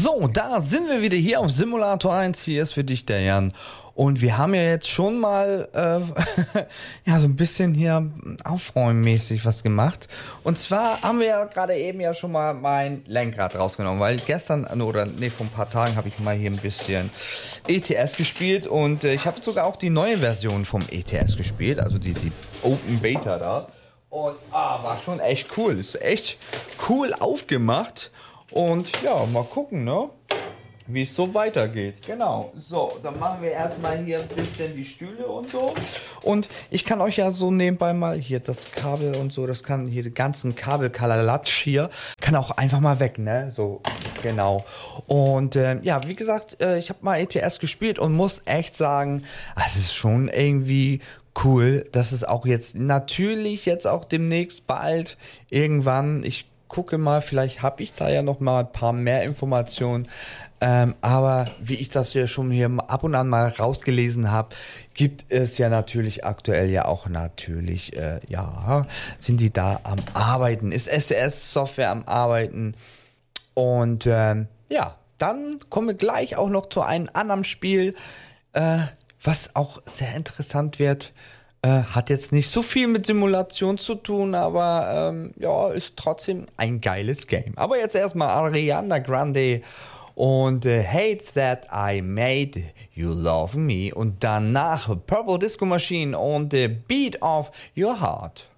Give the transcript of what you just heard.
So, da sind wir wieder hier auf Simulator 1. Hier ist für dich der Jan. Und wir haben ja jetzt schon mal ja so ein bisschen hier aufräummäßig was gemacht. Und zwar haben wir ja gerade eben ja schon mal mein Lenkrad rausgenommen, weil gestern, vor ein paar Tagen habe ich mal hier ein bisschen ETS gespielt und ich habe sogar auch die neue Version vom ETS gespielt, also die Open Beta da. Und war schon echt cool, ist echt cool aufgemacht. Und ja, mal gucken, ne? Wie es so weitergeht. Genau. So, dann machen wir erstmal hier ein bisschen die Stühle und so. Und ich kann euch ja so nebenbei mal hier das Kabel und so, das kann hier die ganzen Kabelkalalatsch hier, kann auch einfach mal weg, ne? So, genau. Und ja, wie gesagt, ich habe mal ETS gespielt und muss echt sagen, es ist schon irgendwie cool, dass es auch jetzt natürlich jetzt auch demnächst bald irgendwann, ich gucke mal, vielleicht habe ich da ja noch mal ein paar mehr Informationen. Aber wie ich das ja schon hier ab und an mal rausgelesen habe, gibt es ja natürlich aktuell ja auch natürlich, sind die da am Arbeiten, ist SES-Software am Arbeiten. Und ja, dann kommen wir gleich auch noch zu einem anderen Spiel, was auch sehr interessant wird. Hat jetzt nicht so viel mit Simulation zu tun, aber ja, ist trotzdem ein geiles Game. Aber jetzt erstmal Ariana Grande und Hate That I Made You Love Me und danach Purple Disco Machine und The Beat of Your Heart.